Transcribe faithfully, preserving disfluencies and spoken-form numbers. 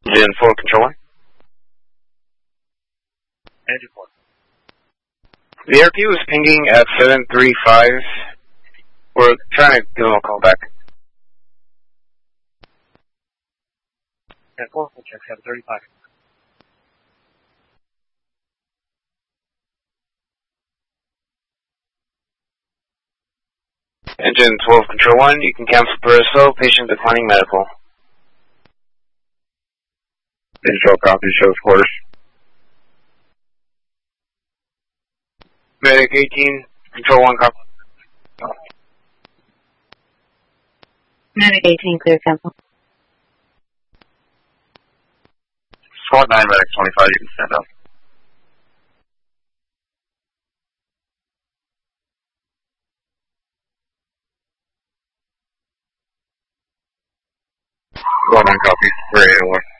Engine four, control one. Engine four. The R P was pinging at seven three five. We're trying to give them a call back. Engine four, we'll check seven thirty-five. Engine twelve, control one, you can cancel Periscope, patient declining medical. Engine twelve, copy, shows quarters. Medic eighteen, control one, copy. Medic eighteen, clear cancel. Squad nine, medic twenty-five, you can stand up. Squad nine, copy, three eight one.